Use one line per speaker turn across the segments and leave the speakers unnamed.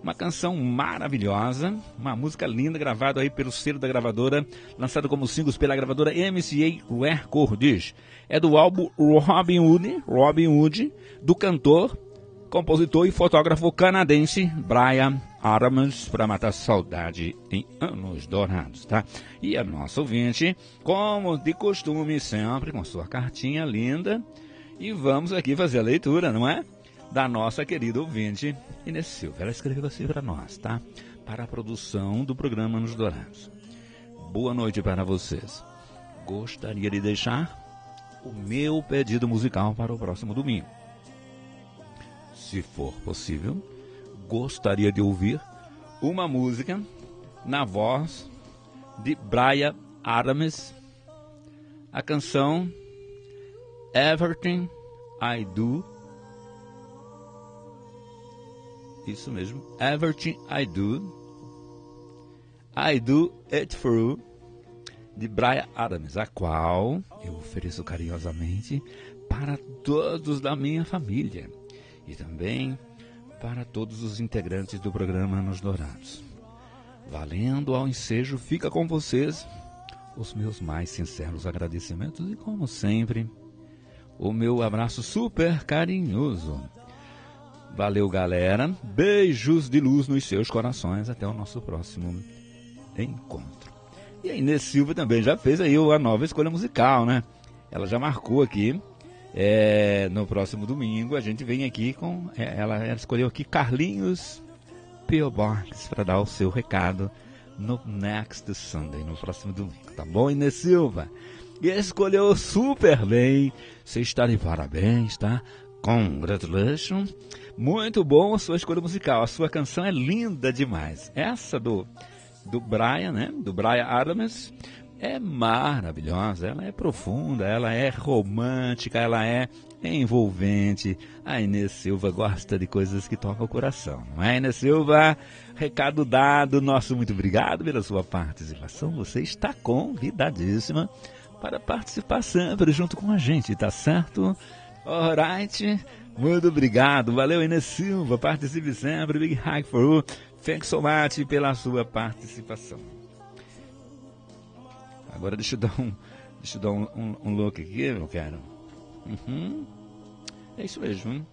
Uma canção maravilhosa, uma música linda, gravada aí pelo selo da gravadora, lançado como singles pela gravadora MCA Records. É do álbum Robin Hood, do cantor, compositor e fotógrafo canadense Bryan Adams, para matar a saudade em anos dourados, tá? E a nossa ouvinte, como de costume, sempre com sua cartinha linda, e vamos aqui fazer a leitura, não é? Da nossa querida ouvinte, Inês Silva. Ela escreveu assim para nós, tá? Para a produção do programa Anos Dourados. Boa noite para vocês. Gostaria de deixar o meu pedido musical para o próximo domingo. Se for possível, gostaria de ouvir uma música na voz de Bryan Adams, a canção Everything I Do. Isso mesmo, Everything I Do It For You, de Bryan Adams, a qual eu ofereço carinhosamente para todos da minha família e também para todos os integrantes do programa Anos Dourados. Valendo ao ensejo, fica com vocês os meus mais sinceros agradecimentos e, como sempre, o meu abraço super carinhoso. Valeu, galera. Beijos de luz nos seus corações. Até o nosso próximo encontro. E a Inês Silva também já fez aí a nova escolha musical, né? Ela já marcou aqui. No próximo domingo a gente vem aqui com... ela escolheu aqui Carlinhos P.O. Box para dar o seu recado no Next Sunday, no próximo domingo. Tá bom, Inês Silva? E escolheu super bem. Você está de parabéns, tá? Congratulations. Muito bom a sua escolha musical. A sua canção é linda demais. Essa do Bryan, né? Do Bryan Adams é maravilhosa. Ela é profunda, ela é romântica, ela é envolvente. A Inês Silva gosta de coisas que tocam o coração, não é, Inês Silva? Recado dado. Nosso muito obrigado pela sua participação. Você está convidadíssima para participar sempre junto com a gente, tá certo? Alright, muito obrigado, valeu Inês Silva, participe sempre, Big Hug for You, thanks so much pela sua participação. Agora deixa eu dar um look aqui, meu caro. É isso mesmo.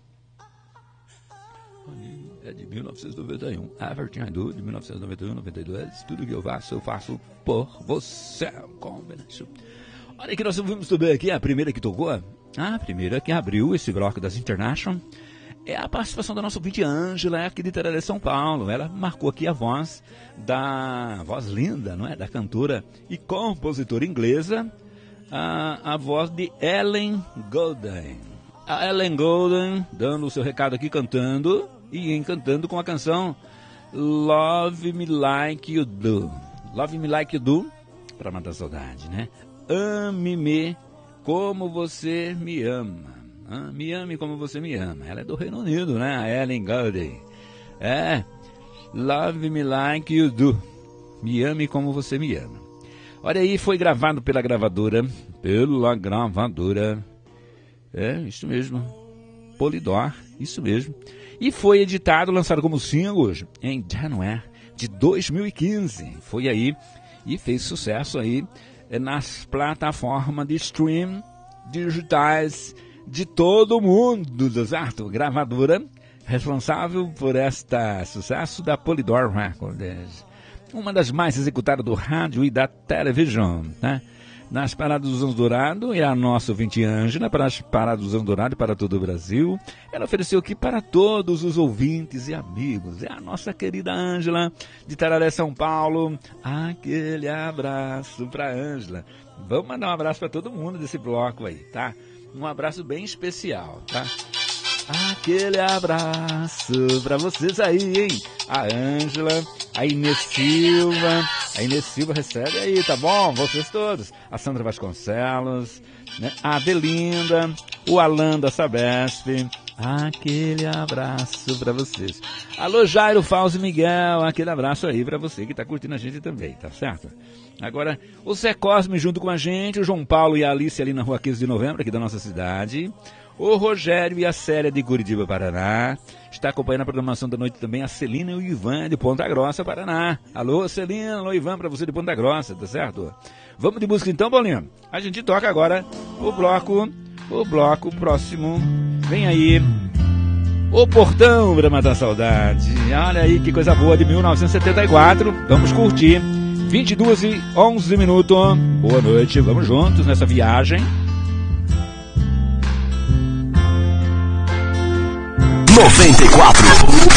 É de 1991, Everything I Do, de 1991, 92, tudo que eu faço por você. Olha que nós ouvimos também aqui, a primeira que tocou, a primeira que abriu esse bloco das International, é a participação da nossa ouvinte Ângela, aqui de Tararé, São Paulo. Ela marcou aqui a voz linda, não é? Da cantora e compositora inglesa, a voz de Ellen Golden. A Ellen Golden dando o seu recado aqui, cantando e encantando com a canção Love Me Like You Do. Love Me Like You Do, para matar a saudade, né? Ame-me como você me ama. Me ame como você me ama. Ela é do Reino Unido, né? A Ellen Golden. Love Me Like You Do. Me ame como você me ama. Olha aí, foi gravado pela gravadora. Isso mesmo. Polydor, isso mesmo. E foi editado, lançado como single em janeiro de 2015. Foi aí e fez sucesso aí nas plataformas de stream digitais de todo mundo, certo? Gravadora responsável por este sucesso da Polydor Records, uma das mais executadas do rádio e da televisão, né? Nas paradas dos anos dourados, é a nossa ouvinte Ângela, para as paradas dos anos dourados para todo o Brasil. Ela ofereceu aqui para todos os ouvintes e amigos. É a nossa querida Ângela, de Tararé, São Paulo. Aquele abraço para Ângela. Vamos mandar um abraço para todo mundo desse bloco aí, tá? Um abraço bem especial, tá? Aquele abraço para vocês aí, hein? A Ângela, a Inês Silva. A Inês Silva recebe aí, tá bom? Vocês todos. A Sandra Vasconcelos, né? A Adelinda, o Alan da Sabesp. Aquele abraço para vocês. Alô, Jairo, Fauzi, Miguel. Aquele abraço aí para você que tá curtindo a gente também, tá certo? Agora, o Zé Cosme junto com a gente, o João Paulo e a Alice ali na rua 15 de Novembro, aqui da nossa cidade. o Rogério e a Célia de Curitiba, Paraná. Está acompanhando a programação da noite também a Celina e o Ivan de Ponta Grossa, Paraná. Alô, Celina, alô, Ivan, para você de Ponta Grossa, tá certo? Vamos de música então, Paulinho? A gente toca agora o bloco próximo. Vem aí, O Portão pra Matar a Saudade. Olha aí que coisa boa, de 1974. Vamos curtir. 22h11. Boa noite, vamos juntos nessa viagem.
94.